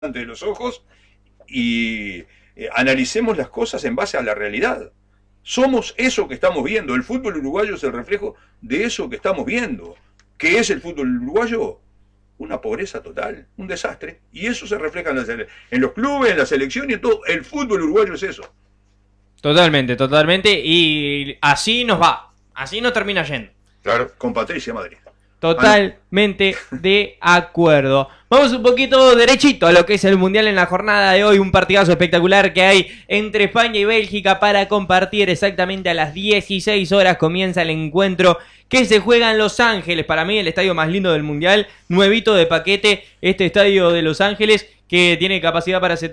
de los ojos y analicemos las cosas en base a la realidad. Somos eso que estamos viendo. El fútbol uruguayo es el reflejo de eso que estamos viendo. ¿Qué es el fútbol uruguayo? Una pobreza total, un desastre. Y eso se refleja en los clubes, en la selección y en todo. El fútbol uruguayo es eso. Totalmente, totalmente. Y así nos va. Así nos termina yendo. Claro, con Patricia Madrid. Totalmente de acuerdo. Vamos un poquito derechito a lo que es el Mundial en la jornada de hoy. Un partidazo espectacular que hay entre España y Bélgica para compartir. Exactamente a las 16 horas comienza el encuentro que se juega en Los Ángeles. Para mí el estadio más lindo del Mundial. Nuevito de paquete este estadio de Los Ángeles, que tiene capacidad para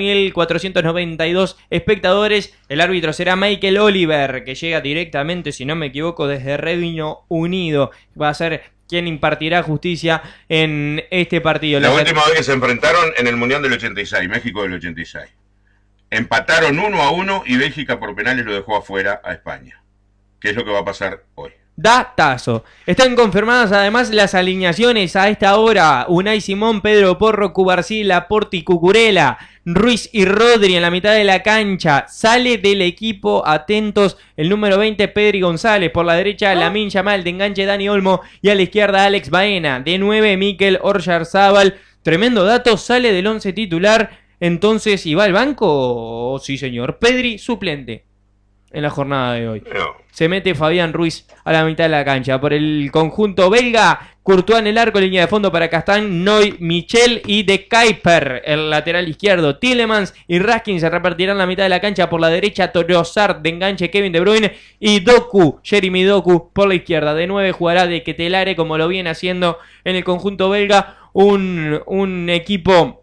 70.492 espectadores. El árbitro será Michael Oliver, que llega directamente, si no me equivoco, desde Reino Unido. Va a ser quien impartirá justicia en este partido. La última vez que se enfrentaron en el Mundial del 86, México del 86. Empataron 1-1 y Bélgica por penales lo dejó afuera a España. ¿Qué es lo que va a pasar hoy? Datazo. Están confirmadas además las alineaciones a esta hora. Unai Simón, Pedro Porro, Cubarsí, Laporte y Cucurella. Ruiz y Rodri en la mitad de la cancha. Sale del equipo, atentos, el número 20, Pedri González. Por la derecha, Lamine Yamal. De enganche, Dani Olmo. Y a la izquierda, Alex Baena. De 9, Mikel Oyarzabal. Tremendo dato, sale del 11 titular. Entonces, ¿y va al banco? Oh, sí, señor. Pedri, suplente en la jornada de hoy. No. Se mete Fabián Ruiz a la mitad de la cancha. Por el conjunto belga, Courtois en el arco, línea de fondo para Castán, Noy, Michel y De Kuyper, el lateral izquierdo. Tielemans y Raskin se repartirán la mitad de la cancha. Por la derecha, Trossard, de enganche, Kevin De Bruyne y Doku, Jeremy Doku, por la izquierda. De 9 jugará de Ketelare, como lo viene haciendo en el conjunto belga. Un equipo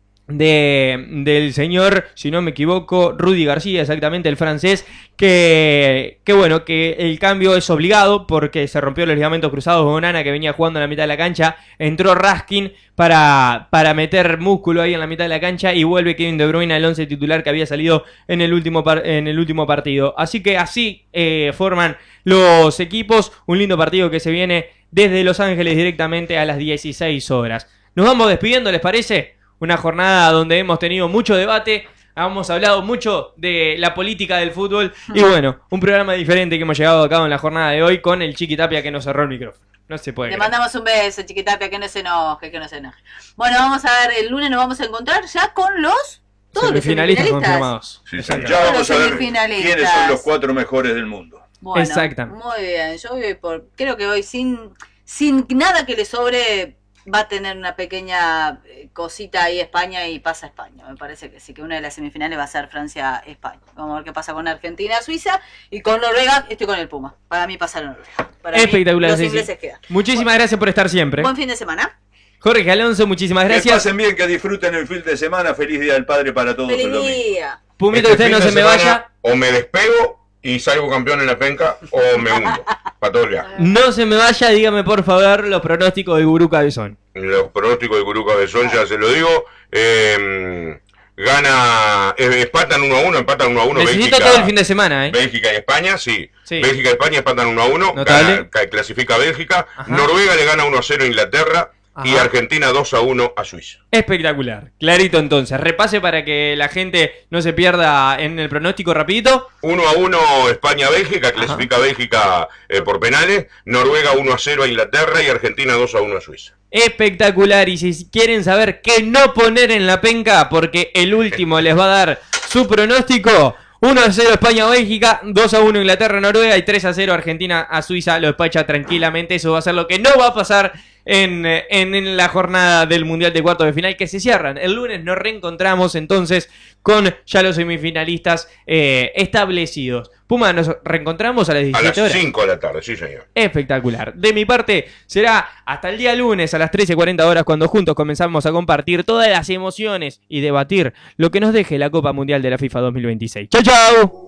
del señor, si no me equivoco, Rudy García, exactamente, el francés, que bueno, que el cambio es obligado porque se rompió los ligamentos cruzados de Onana, que venía jugando en la mitad de la cancha. Entró Raskin para meter músculo ahí en la mitad de la cancha y vuelve Kevin De Bruyne al 11 titular que había salido en el último partido. Así que así forman los equipos. Un lindo partido que se viene desde Los Ángeles directamente a las 16 horas. Nos vamos despidiendo, ¿les parece? Una jornada donde hemos tenido mucho debate, hemos hablado mucho de la política del fútbol y bueno, un programa diferente que hemos llevado a cabo en la jornada de hoy con el Chiqui Tapia que nos cerró el micrófono. No se puede. Le mandamos un beso, Chiqui Tapia, que no se enoje, que no se enoje. Bueno, vamos a ver, el lunes nos vamos a encontrar ya con todos los semifinalistas confirmados. Sí, ya vamos a ver quiénes son los 4 mejores del mundo. Bueno, exactamente. Muy bien, yo creo que hoy sin nada que le sobre va a tener una pequeña cosita ahí España y pasa España. Me parece que sí, que una de las semifinales va a ser Francia-España. Vamos a ver qué pasa con Argentina-Suiza y con Noruega. Estoy con el Puma. Para mí pasa Noruega. Para espectacular, mí, los sí, ingleses sí. quedan. Muchísimas gracias por estar siempre. Buen fin de semana. Jorge Alonso, muchísimas gracias. Que pasen bien, que disfruten el fin de semana. Feliz Día del Padre para todos. Feliz día. Pumito, usted no se me vaya. O me despego y salgo campeón en la penca o me hundo. Para todos lados. No se me vaya, dígame por favor los pronósticos del Gurú Cabezón. Los pronósticos del Gurú Cabezón, ya se lo digo. Gana, empatan 1-1, empatan 1-1. Necesito Bélgica, todo el fin de semana, ¿eh? Bélgica y España, sí. Sí. Bélgica y España empatan 1-1. Clasifica Bélgica. Ajá. Noruega le gana 1-0 a Inglaterra. Ajá. Y Argentina 2-1 a Suiza. Espectacular, clarito entonces. Repase para que la gente no se pierda en el pronóstico rapidito. 1-1 España-Bélgica, clasifica Bélgica por penales. Noruega 1-0 a Inglaterra y Argentina 2-1 a Suiza. Espectacular, y si quieren saber qué no poner en la penca, porque el último les va a dar su pronóstico. 1-0 España-Bélgica, 2-1 Inglaterra-Noruega y 3-0 Argentina-Suiza. Lo despacha tranquilamente. Eso va a ser lo que no va a pasar en la jornada del Mundial de Cuartos de Final, que se cierran. El lunes nos reencontramos entonces con ya los semifinalistas establecidos. Puma, nos reencontramos a las 17 horas. A las 5 de la tarde, sí señor. Espectacular. De mi parte será hasta el día lunes a las 13:40 horas, cuando juntos comenzamos a compartir todas las emociones y debatir lo que nos deje la Copa Mundial de la FIFA 2026. ¡Chau, chau!